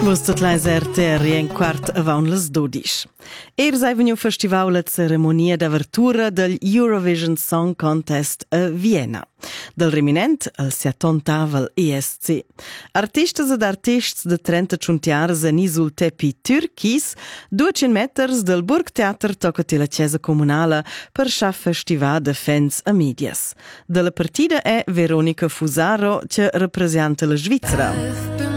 Vos tot l'ais RTR en quart avant les 12. Sai vegniu festivau la ceremonia d'apertura del Eurovision Song Contest a Vienna. Del reminent al 70vel ESC. Artistas ed artists de 30 giuntiars en isul tepi turchis, 200 meters del Burgtheater toccati la chiesa comunala per scha festivà de fans a medias. De la partida è Veronica Fusaro, che rappresenta la Svizzera.